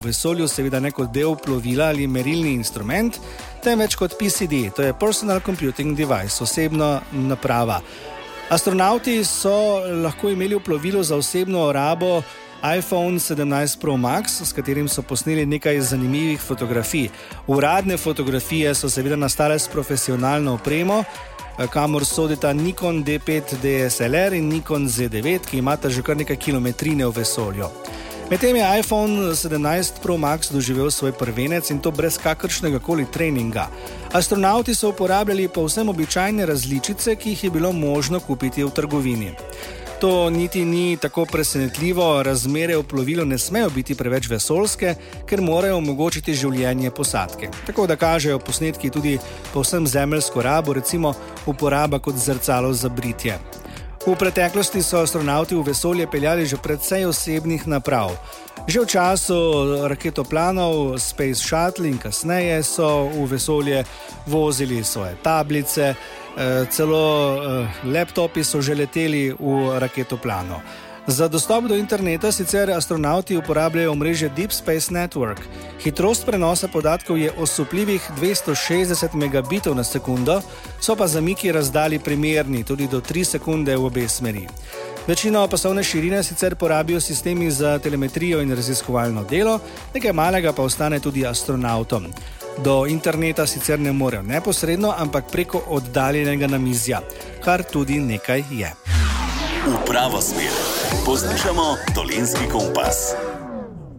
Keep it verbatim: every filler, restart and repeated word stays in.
v vesolju seveda ne kot del plovila ali merilni instrument, temveč kot P C D, to je Personal Computing Device, osebna naprava. Astronavti so lahko imeli v plovilu za osebno rabo iPhone sedemnajst Pro Max, s katerim so posneli nekaj zanimivih fotografij. Uradne fotografije so seveda nastale s profesionalno opremo, kamor sodita Nikon D pet D S L R in Nikon Z devet, ki imata že kar nekaj kilometrine v vesolju. Medtem je iPhone sedemnajst Pro Max doživel svoj prvenec in to brez kakršnega koli treninga. Astronavti so uporabljali povsem običajne različice, ki jih je bilo možno kupiti v trgovini. To niti ni tako presenetljivo, razmere v plovilu ne smejo biti preveč vesoljske, ker morajo omogočiti življenje posadke. Tako da kažejo posnetki tudi povsem zemeljsko rabo, recimo uporaba kot zrcalo za britje. V preteklosti so astronavti v vesolje peljali že precej osebnih naprav. Že v času raketoplanov Space Shuttle in kasneje so v vesolje vozili svoje tablice, celo laptopi so že leteli v raketoplano. Za dostop do interneta sicer astronavti uporabljajo omrežje Deep Space Network. Hitrost prenosa podatkov je osupljivih dvesto šestdeset megabitov na sekundo, so pa zamiki razdalji primerni, tudi do tri sekunde v obe smeri. Večino pasovne širine sicer porabijo sistemi za telemetrijo in raziskovalno delo, nekaj malega pa ostane tudi astronavtom. Do interneta sicer ne morejo neposredno, ampak preko oddaljenega namizja, kar tudi nekaj je. V pravo smer. Poslušamo Dolenjski kompas.